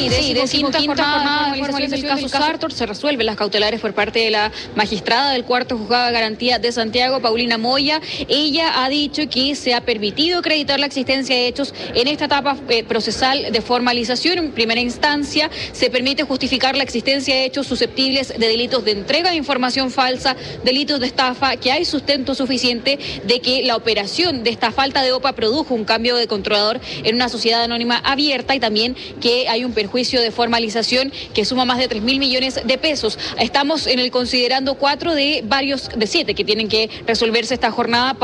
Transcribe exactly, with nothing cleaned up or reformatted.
Sí, decimoquinta jornada de formalización del caso Sartor, se resuelven las cautelares por parte de la magistrada del cuarto juzgado de garantía de Santiago, Paulina Moya. Ella ha dicho que se ha permitido acreditar la existencia de hechos en esta etapa eh, procesal de formalización. En primera instancia, se permite justificar la existencia de hechos susceptibles de delitos de entrega de información falsa, delitos de estafa, que hay sustento suficiente de que la operación de esta falta de O P A produjo un cambio de controlador en una sociedad anónima abierta, y también que hay un perjuicio de formalización que suma más de tres mil millones de pesos. Estamos en el considerando cuatro de varios, de siete que tienen que resolverse esta jornada.